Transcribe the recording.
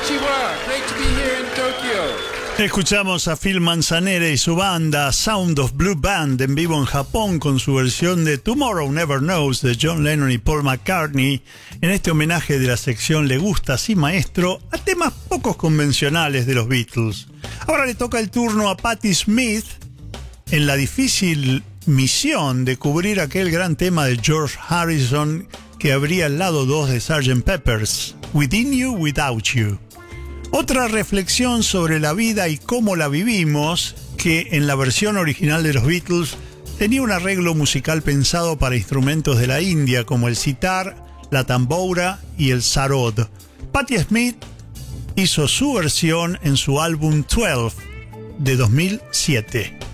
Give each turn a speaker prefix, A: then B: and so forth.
A: Konnichiwa. Great to be here in Tokyo.
B: Escuchamos a Phil Manzanera y su banda Sound of Blue Band en vivo en Japón con su versión de Tomorrow Never Knows de John Lennon y Paul McCartney en este homenaje de la sección Le Gusta Sí Maestro a temas pocos convencionales de los Beatles. Ahora le toca el turno a Patti Smith en la difícil misión de cubrir aquel gran tema de George Harrison que abría el lado 2 de Sgt. Pepper's, Within You, Without You. Otra reflexión sobre la vida y cómo la vivimos, que en la versión original de los Beatles tenía un arreglo musical pensado para instrumentos de la India como el sitar, la tamboura y el sarod. Patti Smith hizo su versión en su álbum 12 de 2007.